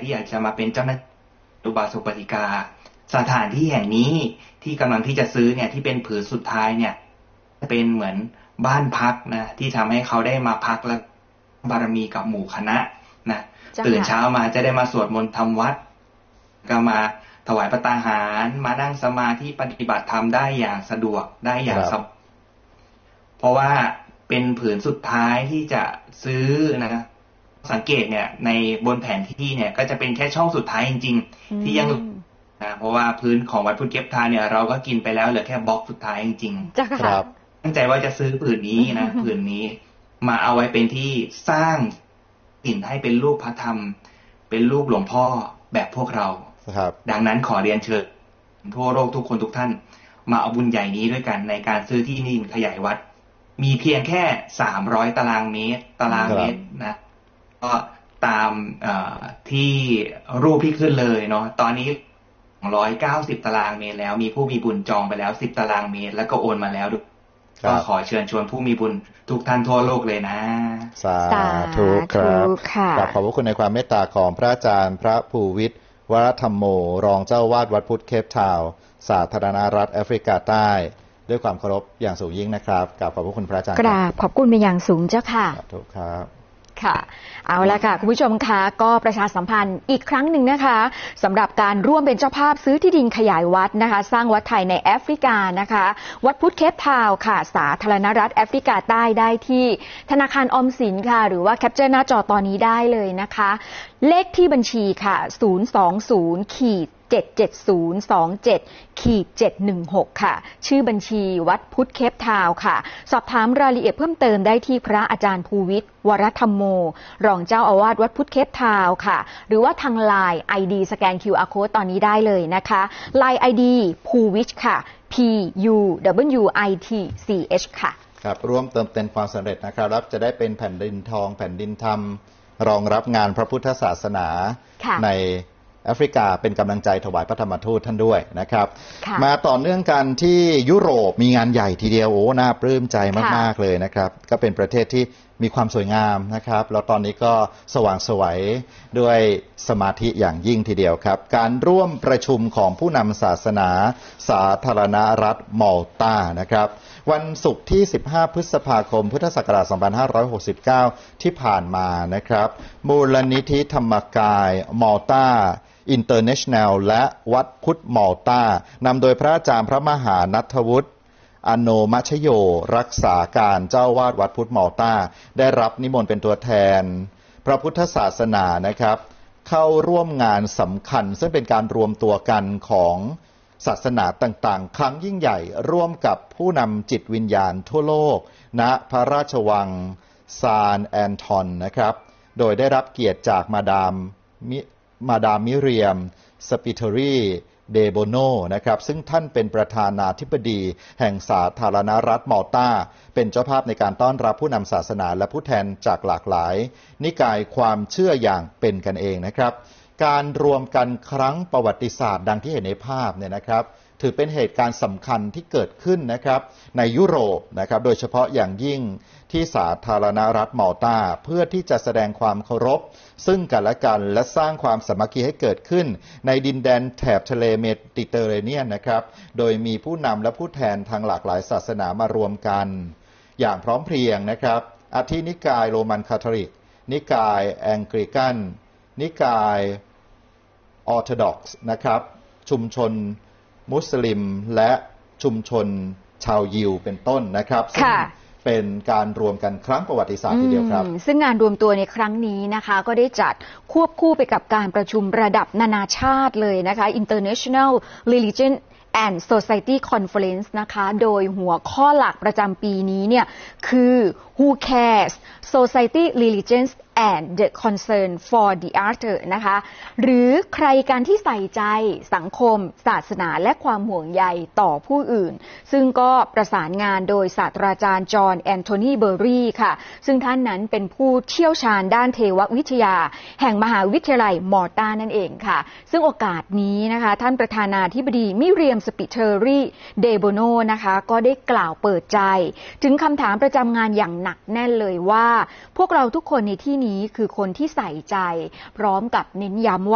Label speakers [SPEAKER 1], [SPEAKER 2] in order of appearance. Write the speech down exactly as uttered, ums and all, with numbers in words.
[SPEAKER 1] ที่อยากจะมาเป็นเจ้าหน้าที่อุบาสกอุบาสิกาสถานที่แห่งนี้ที่กำลังที่จะซื้อเนี่ยที่เป็นผืนสุดท้ายเนี่ยจะเป็นเหมือนบ้านพักนะที่ทำให้เขาได้มาพักและบารมีกับหมู่คณะนะตื่นเช้ามาจะได้มาสวดมนต์ทำวัดก็มาถวายภัตตาหารมานั่งสมาธิปฏิบัติธรรมได้อย่างสะดวกได้อย่างสบายเพราะว่าเป็นผืนสุดท้ายที่จะซื้อนะสังเกตเนี่ยในบนแผนที่เนี่ยก็จะเป็นแค่ช่องสุดท้ายจริงๆที่ยังนะเพราะว่าพื้นของวัดพุทธเก็บทาเนี่ยเราก็กินไปแล้วเหลือแค่บล็อกสุดท้ายจริงๆครับตั้งใจว่าจะซื้อผืนนี้นะผืนนี้มาเอาไว้เป็นที่สร้างถิ่นให้เป็นลูกพระธรรมเป็นลูกหลวงพ่อแบบพวกเราดังนั้นขอเรียนเชิญทั่วโลกทุกคนทุกท่านมาเอาบุญใหญ่นี้ด้วยกันในการซื้อที่ดินขยายวัดมีเพียงแค่สามร้อยตารางเมตรตารางเมตรนะก็ตามที่รูปที่ขึ้นเลยเนาะตอนนี้หนึ่งร้อยเก้าสิบตารางเมตรแล้วมีผู้มีบุญจองไปแล้วสิบตารางเมตรแล้วก็โอนมาแล้วก็ขอเชิญชวนผู้มีบุญทุกท่านทั่วโลกเลยนะ
[SPEAKER 2] สาธุครับขอบพระคุณในความเมตตาของพระอาจารย์พระภูวิทย์วรธรรมโมรองเจ้าวาดวัดพุทธเคปทาวน์สาธารณรัฐแอฟริกาใต้ด้วยความเคารพอย่างสูงยิ่งนะครับกราบขอบพระคุณพระอาจารย์
[SPEAKER 3] กราบขอบคุณเป็นอย่างสูงเจ้าค่ะ
[SPEAKER 2] สาธุครับ
[SPEAKER 3] ค่ะเอาละค่ะคุณผู้ชมคะก็ประชาสัมพันธ์อีกครั้งหนึ่งนะคะสำหรับการร่วมเป็นเจ้าภาพซื้อที่ดินขยายวัดนะคะสร้างวัดไทยในแอฟริกานะคะวัดพุทธเคปทาวน์ค่ะสาธารณรัฐแอฟริกาใต้ได้ที่ธนาคารออมสินค่ะหรือว่าแคปเจอร์หน้าจอตอนนี้ได้เลยนะคะเลขที่บัญชีค่ะศูนย์ สอง ศูนย์ เจ็ด เจ็ด ศูนย์ สอง เจ็ด เจ็ด หนึ่ง หก ค่ะชื่อบัญชีวัดพุทธเคปทาวน์ค่ะสอบถามรายละเอียดเพิ่มเติมได้ที่พระอาจารย์ภูวิทย์วรธรรมโมรองเจ้าอาวาสวัดพุทธเคปทาวน์ค่ะหรือว่าทาง ไลน์ ไอ ดี สแกน คิว อาร์ Code ตอนนี้ได้เลยนะคะ ไลน์ ไอ ดี ภูวิทย์ค่ะ P U W I T C H ค่ะ
[SPEAKER 2] ครับร่วมเติมเต็มความสำเร็จนะครับจะได้เป็นแผ่นดินทองแผ่นดินธรรมรองรับงานพระพุทธศาสนาในแอฟริกาเป็นกำลังใจถวายพระธรรมทูตท่านด้วยนะครับมาต่อเนื่องกันที่ยุโรปมีงานใหญ่ทีเดียวโอ้น่าปลื้มใจมากๆเลยนะครับก็เป็นประเทศที่มีความสวยงามนะครับแล้วตอนนี้ก็สว่างไสวด้วยสมาธิอย่างยิ่งทีเดียวครับการร่วมประชุมของผู้นำศาสนาสาธารณรัฐมัลตานะครับวันศุกร์ที่สิบห้าพฤษภาคมพุทธศักราชสองพันห้าร้อยหกสิบเก้าที่ผ่านมานะครับมูลนิธิธรรมกายมัลตาอินเตอร์เนชั่นแนลและวัดพุทธมัลตานำโดยพระอาจารย์พระมหานัทวุฒิอโนมัชโยรักษาการเจ้าวาดวัดพุทธมัลตาได้รับนิมนต์เป็นตัวแทนพระพุทธศาสนานะครับเข้าร่วมงานสำคัญซึ่งเป็นการรวมตัวกันของศาสนาต่างๆครั้งยิ่งใหญ่ร่วมกับผู้นำจิตวิญญาณทั่วโลกณพระราชวังซานแอนทอนนะครับโดยได้รับเกียรติจากมาดามมิมาดามมิเรียมสปิเทอรีเดโบโนนะครับซึ่งท่านเป็นประธานาธิบดีแห่งสาธารณรัฐมัลตาเป็นเจ้าภาพในการต้อนรับผู้นำศาสนาและผู้แทนจากหลากหลายนิกายความเชื่ออย่างเป็นกันเองนะครับการรวมกันครั้งประวัติศาสตร์ดังที่เห็นในภาพเนี่ยนะครับถือเป็นเหตุการณ์สำคัญที่เกิดขึ้นนะครับในยุโรปนะครับโดยเฉพาะอย่างยิ่งที่สาธารณรัฐมัลตาเพื่อที่จะแสดงความเคารพซึ่งกันและกันและสร้างความสามัคคีให้เกิดขึ้นในดินแดนแถบทะเลเมดิเตอร์เรเนียนนะครับโดยมีผู้นำและผู้แทนทางหลากหลายศาสนามารวมกันอย่างพร้อมเพรียงนะครับอาทินิกายโรมันคาทอลิกนิกายแองกลิกันนิกายออร์โธดอกซ์นะครับชุมชนมุสลิมและชุมชนชาวยิวเป็นต้นนะครับซึ่งเป็นการรวมกันครั้งประวัติศาสตร์ทีเดียวครับ
[SPEAKER 3] ซึ่งงานรวมตัวในครั้งนี้นะคะก็ได้จัดควบคู่ไปกับการประชุมระดับนานาชาติเลยนะคะ International Religion and Society Conference นะคะโดยหัวข้อหลักประจำปีนี้เนี่ยคือ Who Cares Society Religions and the Concern for the Other นะคะหรือใครการที่ใส่ใจสังคมศาสนาและความห่วงใยต่อผู้อื่นซึ่งก็ประสานงานโดยศาสตราจารย์จอห์นแอนโทนีเบอร์รี่ค่ะซึ่งท่านนั้นเป็นผู้เชี่ยวชาญด้านเทววิทยาแห่งมหาวิทยาลัยมอร์ตานั่นเองค่ะซึ่งโอกาสนี้นะคะท่านประธานาธิบดีมิเรียมสปิเทอรี่เดโบโนนะคะก็ได้กล่าวเปิดใจถึงคำถามประจำงานอย่างหนักแน่นเลยว่าพวกเราทุกคนในที่นี้คือคนที่ใส่ใจพร้อมกับเน้นย้ำว่า